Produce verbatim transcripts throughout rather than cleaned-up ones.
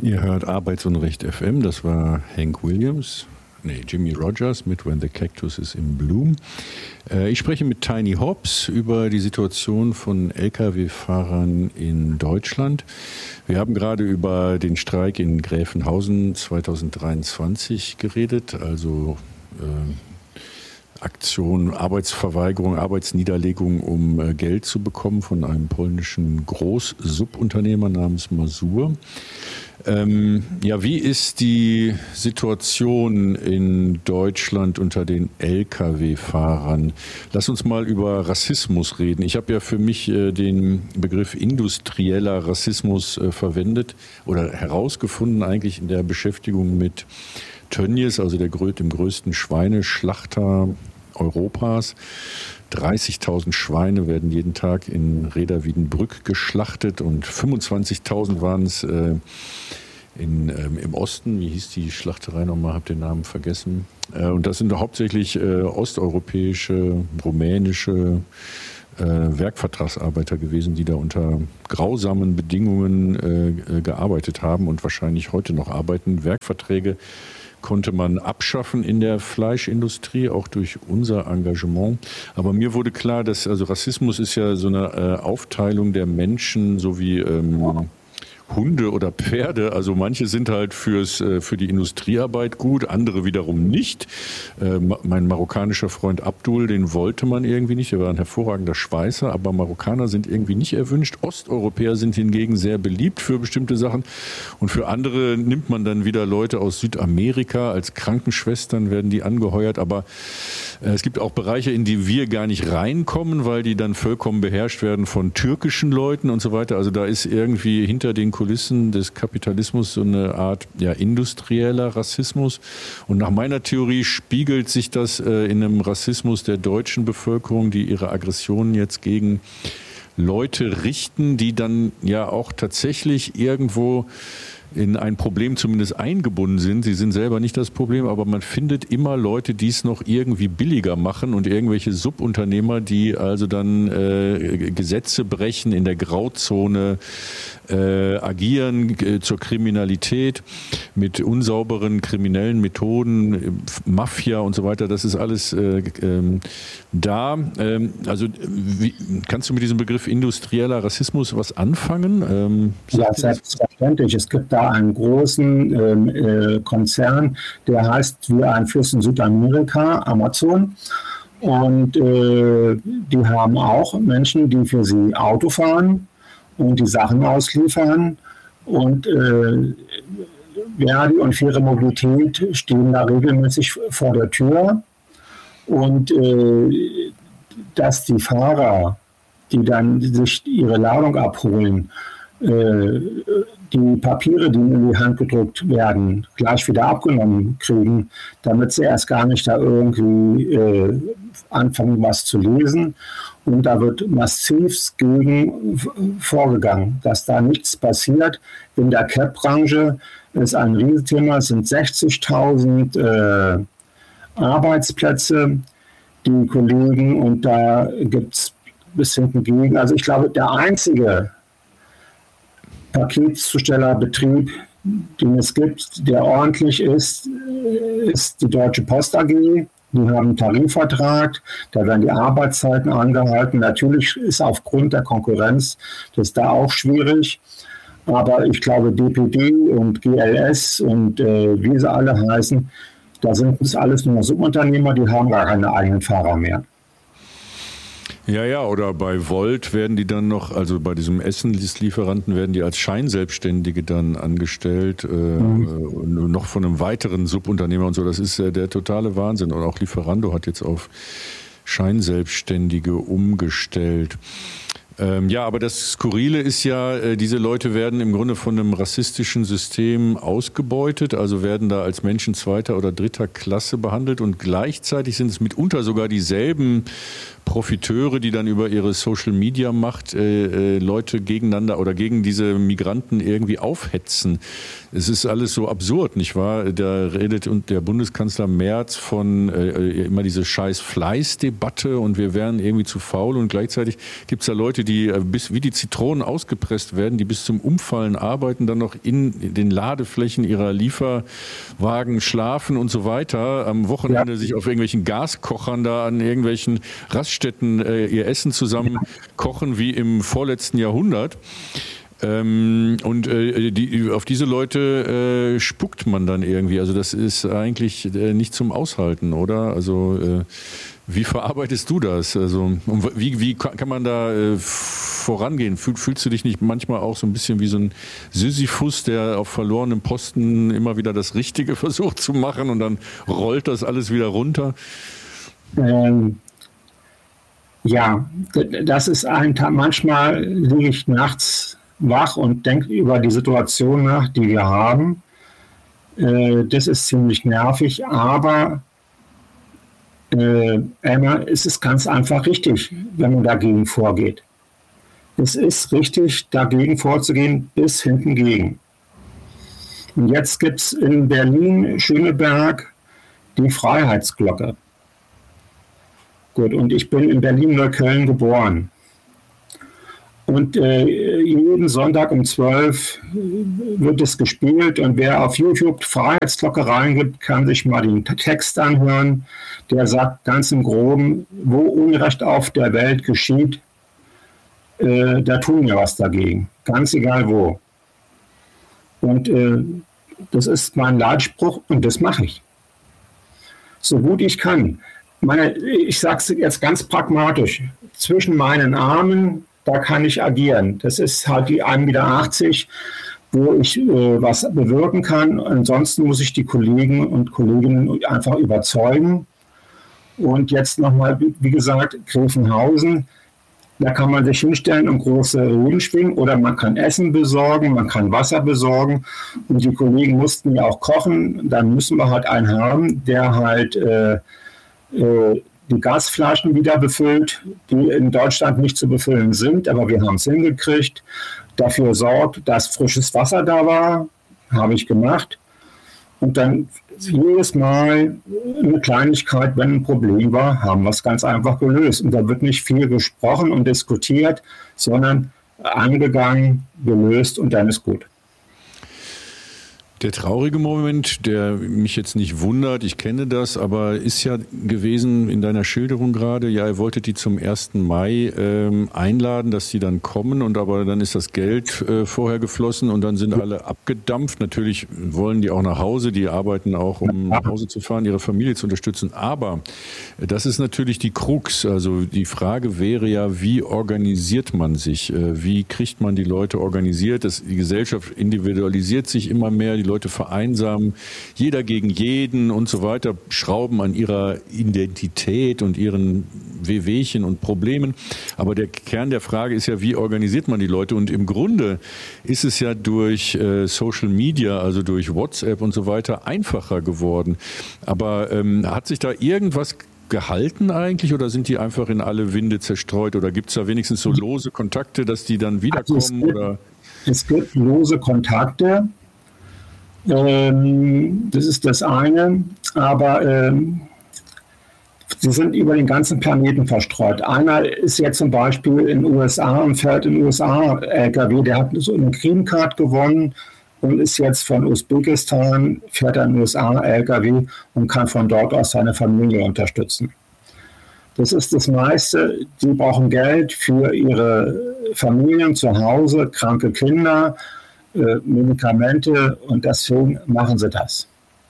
Ihr hört Arbeitsunrecht F M, das war Hank Williams, nee, Jimmy Rogers mit When the Cactus is in Bloom. Äh, ich spreche mit Tiny Hobbs über die Situation von L K W-Fahrern in Deutschland. Wir haben gerade über den Streik in Gräfenhausen zweitausenddreiundzwanzig geredet, also äh, Aktion, Arbeitsverweigerung, Arbeitsniederlegung, um äh, Geld zu bekommen von einem polnischen Großsubunternehmer namens Mazur. Ähm, ja, wie ist die Situation in Deutschland unter den L K W-Fahrern? Lass uns mal über Rassismus reden. Ich habe ja für mich äh, den Begriff industrieller Rassismus äh, verwendet oder herausgefunden eigentlich in der Beschäftigung mit Tönnies, also der, dem größten Schweineschlachter Europas. dreißigtausend Schweine werden jeden Tag in Reda-Wiedenbrück geschlachtet und fünfundzwanzigtausend waren es äh, in, ähm, im Osten. Wie hieß die Schlachterei nochmal? Hab den Namen vergessen. Äh, und das sind hauptsächlich äh, osteuropäische, rumänische äh, Werkvertragsarbeiter gewesen, die da unter grausamen Bedingungen äh, gearbeitet haben und wahrscheinlich heute noch arbeiten. Werkverträge konnte man abschaffen in der Fleischindustrie, auch durch unser Engagement. Aber mir wurde klar, dass also Rassismus ist ja so eine äh, Aufteilung der Menschen, so wie ähm, Hunde oder Pferde. Also manche sind halt fürs, äh, für die Industriearbeit gut, andere wiederum nicht. Äh, mein marokkanischer Freund Abdul, den wollte man irgendwie nicht. Er war ein hervorragender Schweißer, aber Marokkaner sind irgendwie nicht erwünscht. Osteuropäer sind hingegen sehr beliebt für bestimmte Sachen. Und für andere nimmt man dann wieder Leute aus Südamerika. Als Krankenschwestern werden die angeheuert. Aber äh, es gibt auch Bereiche, in die wir gar nicht reinkommen, weil die dann vollkommen beherrscht werden von türkischen Leuten und so weiter. Also da ist irgendwie hinter den Kulissen des Kapitalismus so eine Art ja, industrieller Rassismus. Und nach meiner Theorie spiegelt sich das äh, in einem Rassismus der deutschen Bevölkerung, die ihre Aggressionen jetzt gegen Leute richten, die dann ja auch tatsächlich irgendwo in ein Problem zumindest eingebunden sind. Sie sind selber nicht das Problem, aber man findet immer Leute, die es noch irgendwie billiger machen und irgendwelche Subunternehmer, die also dann äh, Gesetze brechen, in der Grauzone äh, agieren, äh, zur Kriminalität mit unsauberen kriminellen Methoden, äh, Mafia und so weiter. Das ist alles äh, äh, da. Ähm, also wie, kannst du mit diesem Begriff industrieller Rassismus was anfangen? Ähm, ja, selbstverständlich. Es gibt da einen großen ähm, äh, Konzern, der heißt wie ein Fluss in Südamerika, Amazon. Und äh, die haben auch Menschen, die für sie Auto fahren und die Sachen ausliefern. Und äh, Verdi und Faire Mobilität stehen da regelmäßig vor der Tür. Und äh, dass die Fahrer, die dann sich ihre Ladung abholen, äh, die Papiere, die in die Hand gedruckt werden, gleich wieder abgenommen kriegen, damit sie erst gar nicht da irgendwie äh, anfangen, was zu lesen. Und da wird massiv gegen vorgegangen, dass da nichts passiert. In der C A P-Branche ist ein Riesenthema, es sind sechzigtausend äh, Arbeitsplätze, die Kollegen, und da gibt es bis hinten gegen. Also ich glaube, der einzige Paketzustellerbetrieb, den es gibt, der ordentlich ist, ist die Deutsche Post A G. Die haben einen Tarifvertrag, da werden die Arbeitszeiten angehalten. Natürlich ist aufgrund der Konkurrenz das da auch schwierig. Aber ich glaube, D P D und G L S und äh, wie sie alle heißen, da sind es alles nur Subunternehmer, die haben gar keine eigenen Fahrer mehr. Ja, ja, oder bei Volt werden die dann noch, also bei diesem Essenslieferanten werden die als Scheinselbstständige dann angestellt, äh, mhm. noch von einem weiteren Subunternehmer und so. Das ist äh, der totale Wahnsinn. Und auch Lieferando hat jetzt auf Scheinselbstständige umgestellt. Ähm, ja, aber das Skurrile ist ja, äh, diese Leute werden im Grunde von einem rassistischen System ausgebeutet, also werden da als Menschen zweiter oder dritter Klasse behandelt, und gleichzeitig sind es mitunter sogar dieselben Profiteure, die dann über ihre Social-Media-Macht äh, äh, Leute gegeneinander oder gegen diese Migranten irgendwie aufhetzen. Es ist alles so absurd, nicht wahr? Da redet und der Bundeskanzler Merz von äh, immer diese scheiß Fleißdebatte und wir wären irgendwie zu faul, und gleichzeitig gibt es da Leute, Leute, die bis wie die Zitronen ausgepresst werden, die bis zum Umfallen arbeiten, dann noch in den Ladeflächen ihrer Lieferwagen schlafen und so weiter, am Wochenende ja. sich auf irgendwelchen Gaskochern da an irgendwelchen Raststätten äh, ihr Essen zusammen kochen wie im vorletzten Jahrhundert. Ähm, und äh, die, auf diese Leute äh, spuckt man dann irgendwie. Also das ist eigentlich äh, nicht zum Aushalten, oder? Also äh, wie verarbeitest du das? Also wie, wie kann man da äh, vorangehen? Fühl, fühlst du dich nicht manchmal auch so ein bisschen wie so ein Sisyphus, der auf verlorenem Posten immer wieder das Richtige versucht zu machen und dann rollt das alles wieder runter? Ähm. Ja, das ist ein Tag. Manchmal liege ich nachts wach und denke über die Situation nach, die wir haben. Das ist ziemlich nervig, aber äh, einmal ist es ganz einfach richtig, wenn man dagegen vorgeht. Es ist richtig, dagegen vorzugehen, bis hinten gegen. Und jetzt gibt es in Berlin-Schöneberg die Freiheitsglocke. Gut, und ich bin in Berlin-Neukölln geboren. Und äh, jeden Sonntag um zwölf wird es gespielt. Und wer auf YouTube Freiheitsglocke reingibt, kann sich mal den Text anhören. Der sagt ganz im Groben, wo Unrecht auf der Welt geschieht, äh, da tun wir was dagegen. Ganz egal wo. Und äh, das ist mein Leitspruch und das mache ich. So gut ich kann. Meine, ich sage es jetzt ganz pragmatisch, zwischen meinen Armen, da kann ich agieren. Das ist halt die eins Komma achtzig Meter, wo ich äh, was bewirken kann. Ansonsten muss ich die Kollegen und Kolleginnen einfach überzeugen. Und jetzt nochmal, wie gesagt, Gräfenhausen, da kann man sich hinstellen und große Reden schwingen oder man kann Essen besorgen, man kann Wasser besorgen. Und die Kollegen mussten ja auch kochen. Dann müssen wir halt einen haben, der halt äh, die Gasflaschen wieder befüllt, die in Deutschland nicht zu befüllen sind, aber wir haben es hingekriegt. Dafür sorgt, dass frisches Wasser da war, habe ich gemacht. Und dann jedes Mal eine Kleinigkeit, wenn ein Problem war, haben wir es ganz einfach gelöst. Und da wird nicht viel gesprochen und diskutiert, sondern angegangen, gelöst und dann ist gut. Der traurige Moment, der mich jetzt nicht wundert, ich kenne das, aber ist ja gewesen in deiner Schilderung gerade, ja, ihr wolltet die zum ersten Mai ähm, einladen, dass die dann kommen und aber dann ist das Geld äh, vorher geflossen und dann sind alle abgedampft. Natürlich wollen die auch nach Hause, die arbeiten auch, um nach Hause zu fahren, ihre Familie zu unterstützen. Aber das ist natürlich die Krux. Also die Frage wäre ja, wie organisiert man sich? Äh, wie kriegt man die Leute organisiert? Das, die Gesellschaft individualisiert sich immer mehr, die Leute vereinsamen, jeder gegen jeden und so weiter, schrauben an ihrer Identität und ihren Wehwehchen und Problemen. Aber der Kern der Frage ist ja, wie organisiert man die Leute? Und im Grunde ist es ja durch äh, Social Media, also durch WhatsApp und so weiter, einfacher geworden. Aber ähm, hat sich da irgendwas gehalten eigentlich oder sind die einfach in alle Winde zerstreut? Oder gibt es da wenigstens so lose Kontakte, dass die dann wiederkommen? Also es gibt, oder? Es gibt lose Kontakte. Ähm, das ist das eine, aber ähm, sie sind über den ganzen Planeten verstreut. Einer ist jetzt zum Beispiel in den U S A und fährt in den U S A L K W, der hat so einen Green Card gewonnen und ist jetzt von Usbekistan, fährt er in den U S A L K W und kann von dort aus seine Familie unterstützen. Das ist das meiste. Die brauchen Geld für ihre Familien zu Hause, kranke Kinder, Medikamente und deswegen machen sie das.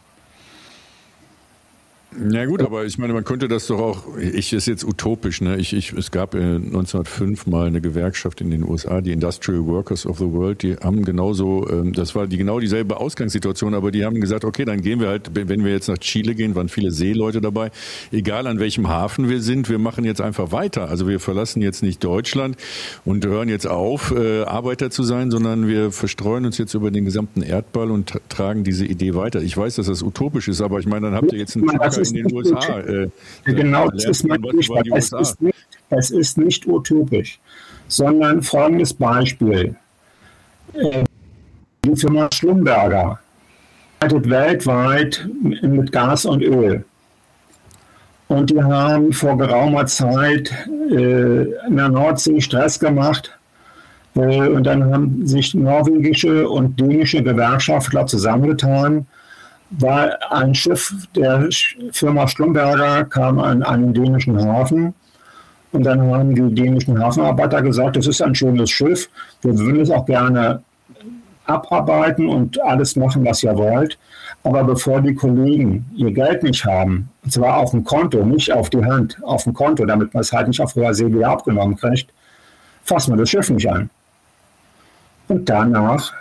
Ja gut, aber ich meine, man könnte das doch auch, ich ist jetzt utopisch, ne? Ich, ich, es gab neunzehnhundertfünf mal eine Gewerkschaft in den U S A, die Industrial Workers of the World, die haben genauso, das war die genau dieselbe Ausgangssituation, aber die haben gesagt, okay, dann gehen wir halt, wenn wir jetzt nach Chile gehen, waren viele Seeleute dabei, egal an welchem Hafen wir sind, wir machen jetzt einfach weiter. Also wir verlassen jetzt nicht Deutschland und hören jetzt auf, äh, Arbeiter zu sein, sondern wir verstreuen uns jetzt über den gesamten Erdball und tragen diese Idee weiter. Ich weiß, dass das utopisch ist, aber ich meine, dann habt ihr jetzt einen Trucker in den U S A. Äh, genau, das ist mein Stichwort. Es ist nicht, es ist nicht utopisch, sondern folgendes Beispiel. Die Firma Schlumberger arbeitet weltweit mit Gas und Öl. Und die haben vor geraumer Zeit äh, in der Nordsee Stress gemacht. Äh, und dann haben sich norwegische und dänische Gewerkschaftler zusammengetan, weil ein Schiff der Firma Schlumberger kam an einen dänischen Hafen. Und dann haben die dänischen Hafenarbeiter gesagt, das ist ein schönes Schiff, wir würden es auch gerne abarbeiten und alles machen, was ihr wollt. Aber bevor die Kollegen ihr Geld nicht haben, und zwar auf dem Konto, nicht auf die Hand, auf dem Konto, damit man es halt nicht auf hoher See wieder abgenommen kriegt, fassen wir das Schiff nicht an. Und danach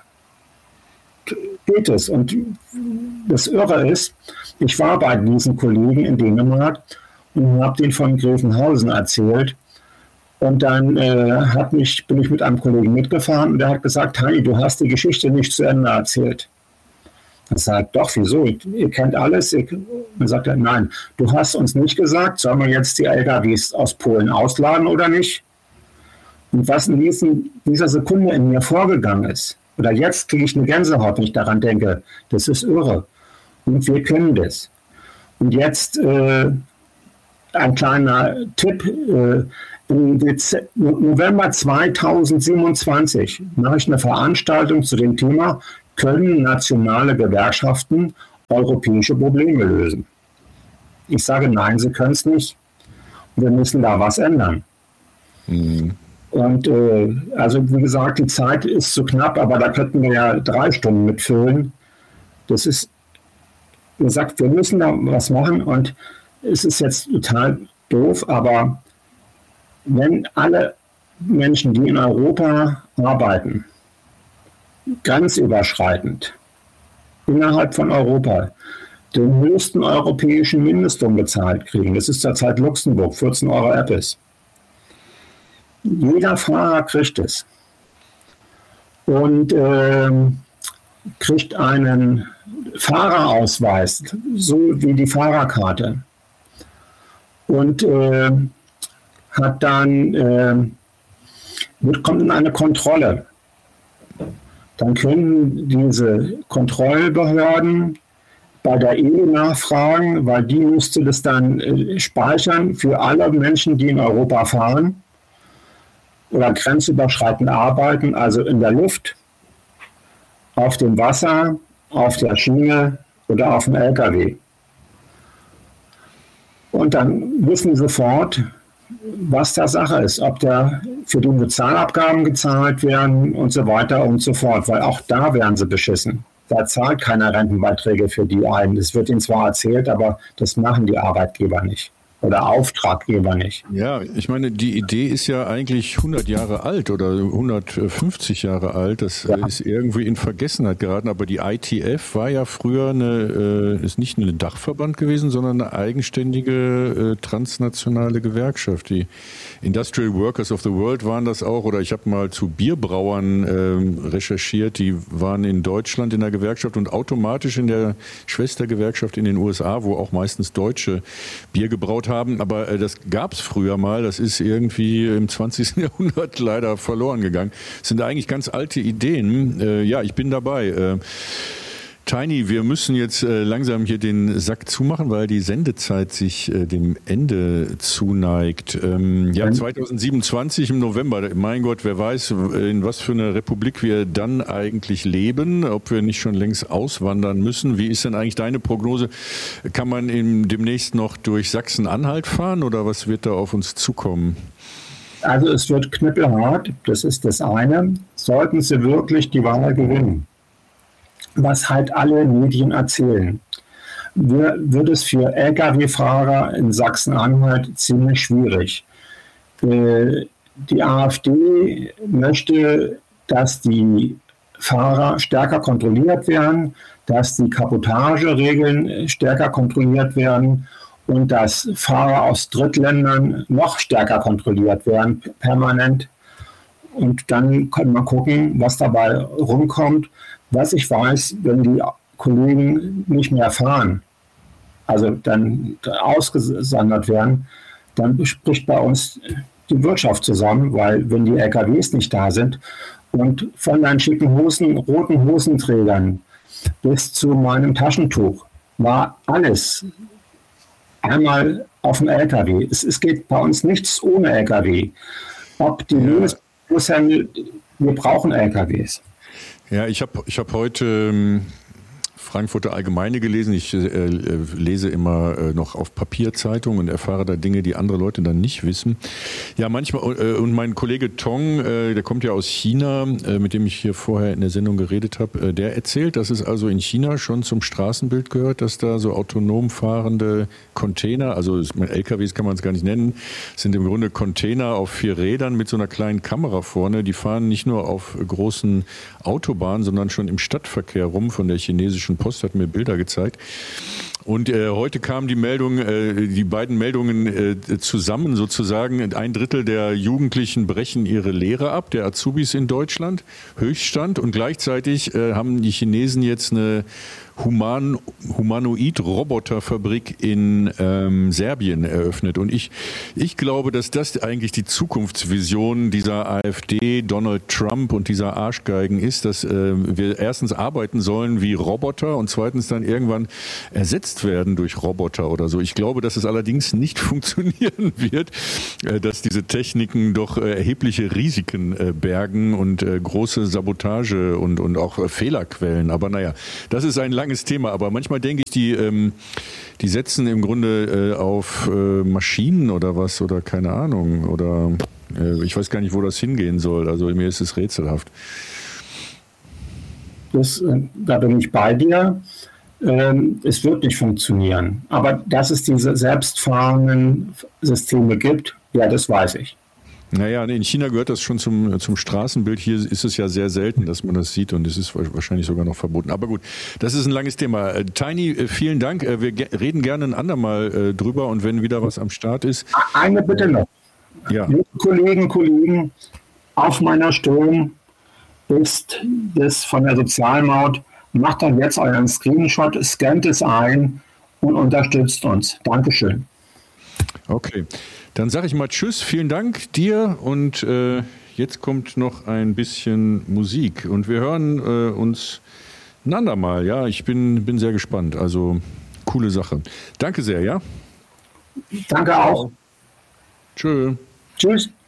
geht es. Und das Irre ist, ich war bei diesen Kollegen in Dänemark und habe denen von Gräfenhausen erzählt. Und dann äh, hat mich, bin ich mit einem Kollegen mitgefahren und der hat gesagt, Heini, du hast die Geschichte nicht zu Ende erzählt. Er sagt, doch, wieso? Ihr kennt alles. Dann sagt er, nein, du hast uns nicht gesagt, sollen wir jetzt die L K Ws aus Polen ausladen oder nicht? Und was in diesen, dieser Sekunde in mir vorgegangen ist, oder jetzt kriege ich eine Gänsehaut, wenn ich daran denke, das ist irre. Und wir können das. Und jetzt äh, ein kleiner Tipp. Äh, Im November zweitausendsiebenundzwanzig mache ich eine Veranstaltung zu dem Thema, können nationale Gewerkschaften europäische Probleme lösen? Ich sage nein, sie können es nicht. Wir müssen da was ändern. Mhm. Und äh, also wie gesagt, die Zeit ist zu knapp, aber da könnten wir ja drei Stunden mitfüllen. Das ist, wie gesagt, wir müssen da was machen und es ist jetzt total doof, aber wenn alle Menschen, die in Europa arbeiten, grenzüberschreitend, innerhalb von Europa, den höchsten europäischen Mindestlohn bezahlt kriegen, das ist zurzeit Luxemburg, vierzehn Euro Apples. Jeder Fahrer kriegt es. Und äh, kriegt einen Fahrerausweis, so wie die Fahrerkarte. Und äh, hat dann, äh, kommt in eine Kontrolle. Dann können diese Kontrollbehörden bei der E U nachfragen, weil die müsste das dann äh, speichern für alle Menschen, die in Europa fahren oder grenzüberschreitend arbeiten, also in der Luft, auf dem Wasser, auf der Schiene oder auf dem L K W. Und dann wissen sofort, was da Sache ist, ob da für die Sozialabgaben gezahlt werden und so weiter und so fort, weil auch da werden sie beschissen. Da zahlt keiner Rentenbeiträge für die ein. Das wird ihnen zwar erzählt, aber das machen die Arbeitgeber nicht oder Auftraggeber nicht. Ja, ich meine, die Idee ist ja eigentlich hundert Jahre alt oder hundertfünfzig Jahre alt. Das ja. ist irgendwie in Vergessenheit geraten. Aber die I T F war ja früher eine, äh, ist nicht ein Dachverband gewesen, sondern eine eigenständige äh, transnationale Gewerkschaft. Die Industrial Workers of the World waren das auch. Oder ich habe mal zu Bierbrauern äh, recherchiert. Die waren in Deutschland in der Gewerkschaft und automatisch in der Schwestergewerkschaft in den U S A, wo auch meistens Deutsche Bier gebraut haben, aber äh, das gab es früher mal, das ist irgendwie im zwanzigsten Jahrhundert leider verloren gegangen. Das sind eigentlich ganz alte Ideen. Äh, ja, ich bin dabei. Äh, Tiny, wir müssen jetzt äh, langsam hier den Sack zumachen, weil die Sendezeit sich äh, dem Ende zuneigt. Ähm, ja, zweitausendsiebenundzwanzig im November, mein Gott, wer weiß, in was für einer Republik wir dann eigentlich leben, ob wir nicht schon längst auswandern müssen. Wie ist denn eigentlich deine Prognose? Kann man im, demnächst noch durch Sachsen-Anhalt fahren oder was wird da auf uns zukommen? Also es wird knüppelhart, das ist das eine. Sollten sie wirklich die Wahl gewinnen, was halt alle Medien erzählen, wird es für L K W-Fahrer in Sachsen-Anhalt ziemlich schwierig. Die AfD möchte, dass die Fahrer stärker kontrolliert werden, dass die Kabotageregeln stärker kontrolliert werden und dass Fahrer aus Drittländern noch stärker kontrolliert werden, permanent. Und dann kann man gucken, was dabei rumkommt. Was ich weiß, wenn die Kollegen nicht mehr fahren, also dann ausgesondert werden, dann bricht bei uns die Wirtschaft zusammen, weil wenn die L K Ws nicht da sind und von deinen schicken Hosen, roten Hosenträgern bis zu meinem Taschentuch war alles einmal auf dem L K W. Es, es geht bei uns nichts ohne L K W. Ob die Lebensmittelhändler, wir brauchen L K Ws. Ja, ich habe ich hab heute ähm, Frankfurter Allgemeine gelesen. Ich äh, lese immer äh, noch auf Papierzeitungen und erfahre da Dinge, die andere Leute dann nicht wissen. Ja, manchmal, äh, und mein Kollege Tong, äh, der kommt ja aus China, äh, mit dem ich hier vorher in der Sendung geredet habe, äh, der erzählt, dass es also in China schon zum Straßenbild gehört, dass da so autonom fahrende Container, also L K Ws kann man es gar nicht nennen, sind im Grunde Container auf vier Rädern mit so einer kleinen Kamera vorne. Die fahren nicht nur auf großen Autobahnen, sondern schon im Stadtverkehr rum. Von der chinesischen Post hat mir Bilder gezeigt. Und äh, heute kamen die Meldungen, äh, die beiden Meldungen äh, zusammen sozusagen. Ein Drittel der Jugendlichen brechen ihre Lehre ab, der Azubis in Deutschland, Höchststand. Und gleichzeitig äh, haben die Chinesen jetzt eine Human, Humanoid-Roboterfabrik in ähm, Serbien eröffnet. Und ich, ich glaube, dass das eigentlich die Zukunftsvision dieser AfD, Donald Trump und dieser Arschgeigen ist, dass äh, wir erstens arbeiten sollen wie Roboter und zweitens dann irgendwann ersetzt werden durch Roboter oder so. Ich glaube, dass es allerdings nicht funktionieren wird, äh, dass diese Techniken doch äh, erhebliche Risiken äh, bergen und äh, große Sabotage und, und auch äh, Fehlerquellen. Aber naja, das ist ein langes Thema, aber manchmal denke ich, die, ähm, die setzen im Grunde äh, auf äh, Maschinen oder was oder keine Ahnung oder äh, ich weiß gar nicht, wo das hingehen soll. Also mir ist es rätselhaft. Das, äh, da bin ich bei dir. Ähm, es wird nicht funktionieren. Aber dass es diese selbstfahrenden Systeme gibt, ja, das weiß ich. Naja, in China gehört das schon zum, zum Straßenbild. Hier ist es ja sehr selten, dass man das sieht und es ist wahrscheinlich sogar noch verboten. Aber gut, das ist ein langes Thema. Tiny, vielen Dank. Wir reden gerne ein andermal drüber und wenn wieder was am Start ist. Eine Bitte noch. Ja. Liebe Kollegen, Kollegen, auf meiner Stirn ist das von der Sozialmaut. Macht dann jetzt euren Screenshot, scannt es ein und unterstützt uns. Dankeschön. Okay. Dann sage ich mal Tschüss, vielen Dank dir und äh, jetzt kommt noch ein bisschen Musik und wir hören äh, uns ein andermal. Ja, ich bin, bin sehr gespannt, also coole Sache. Danke sehr, ja? Danke auch. Tschö. Tschüss.